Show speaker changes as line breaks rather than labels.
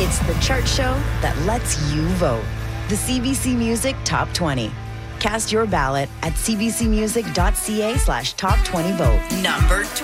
It's the chart show that lets you vote. The CBC Music Top 20. Cast your ballot at cbcmusic.ca/top20vote.
Number 20.